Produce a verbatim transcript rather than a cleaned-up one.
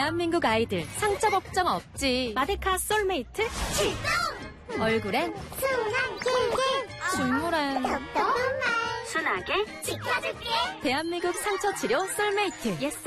대한민국 아이들 상처 걱정 없지. 마데카 솔메이트 출동! 얼굴엔 순한 길게 중물엔 똑똑한 말 순하게 지켜줄게. 대한민국 상처 치료 솔메이트.